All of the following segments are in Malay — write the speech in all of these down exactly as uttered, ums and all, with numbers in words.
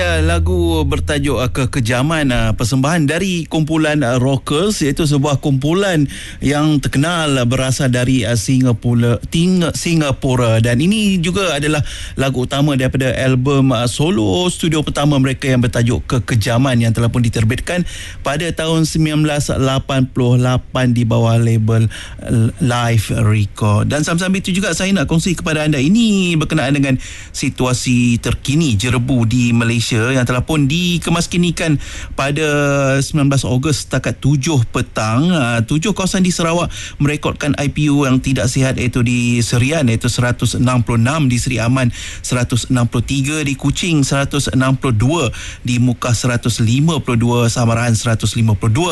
uh, lagu bertajuk uh, Kekejaman, uh, persembahan dari kumpulan uh, Rockers, iaitu sebuah kumpulan yang terkenal uh, berasal dari uh, Singapura, Ting, Singapura dan ini juga adalah lagu utama daripada album uh, solo studio pertama mereka yang bertajuk Kekejaman yang telah pun diterbitkan pada tahun sembilan belas lapan puluh lapan di bawah label uh, Live Record. Dan sambil-sambil itu juga saya nak kongsi kepada anda ini berkenaan dengan situasi terkini jerebu di Malaysia yang telah pun dikemaskinikan pada sembilan belas Ogos setakat tujuh petang. Tujuh kawasan di Sarawak merekodkan I P U yang tidak sihat, iaitu di Serian iaitu seratus enam puluh enam, di Seri Aman seratus enam puluh tiga, di Kuching seratus enam puluh dua, di Mukah seratus lima puluh dua, Samarahan seratus lima puluh dua,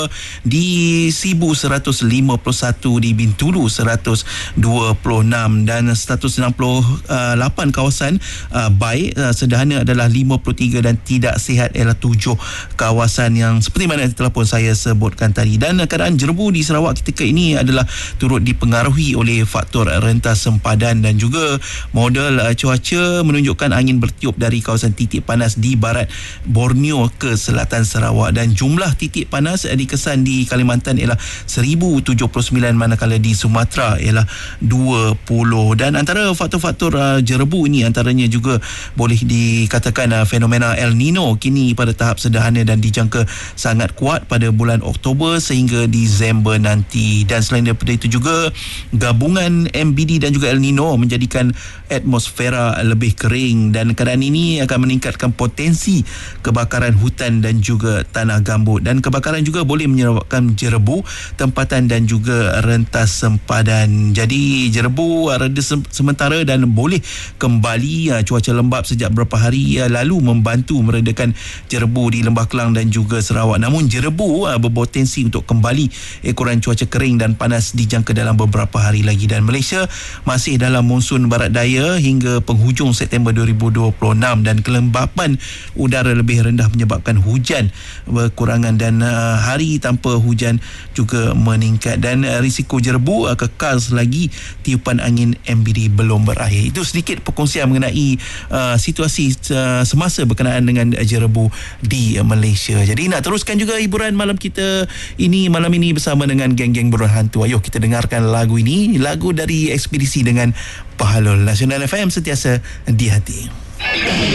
di Sibu seratus lima puluh satu, di Bintulu seratus dua puluh enam dan seratus enam puluh lapan kawasan uh, baik uh, sederhana adalah lima puluh tiga dan tidak sihat ialah tujuh kawasan yang seperti mana telah pun saya sebutkan tadi. Dan uh, keadaan jerebu di Sarawak ketika ini adalah turut dipengaruhi oleh faktor rentas sempadan dan juga model uh, cuaca menunjukkan angin bertiup dari kawasan titik panas di barat Borneo ke selatan Sarawak dan jumlah titik panas uh, dikesan di Kalimantan ialah seribu tujuh puluh sembilan, manakala di Sumatera ialah dua puluh. Dan antara faktor-faktor uh, jerebu ini antaranya juga boleh dikatakan uh, fenomena El Nino kini pada tahap sederhana dan dijangka sangat kuat pada bulan Oktober sehingga Disember nanti. Dan selain daripada itu juga gabungan M B D dan juga El Nino menjadikan atmosfera lebih kering dan keadaan ini akan meningkatkan potensi kebakaran hutan dan juga tanah gambut. Dan kebakaran juga boleh menyebabkan jerebu tempatan dan juga rentas sempadan. Jadi jerebu uh, reda sementara dan boleh kembali. uh, cuaca lembap sejak beberapa hari uh, lalu membantu meredakan jerebu di Lembah Kelang dan juga Sarawak. Namun jerebu uh, berpotensi untuk kembali ekoran cuaca kering dan panas dijangka dalam beberapa hari lagi. Dan Malaysia masih dalam monsun barat daya hingga penghujung September dua ribu dua puluh enam dan kelembapan udara lebih rendah menyebabkan hujan berkurangan dan uh, hari tanpa hujan juga meningkat dan uh, risiko jerebu uh, kekal selagi tiupan angin M B D belum berakhir. Itu sedikit perkongsian mengenai uh, situasi uh, semasa berkenaan dengan uh, jerebu di uh, Malaysia. Jadi nak teruskan juga hiburan malam kita ini malam ini bersama dengan geng-geng buruan hantu. Ayuh kita dengarkan lagu ini, lagu dari Ekspedisi dengan Bahalul. Nasional F M sentiasa di hati.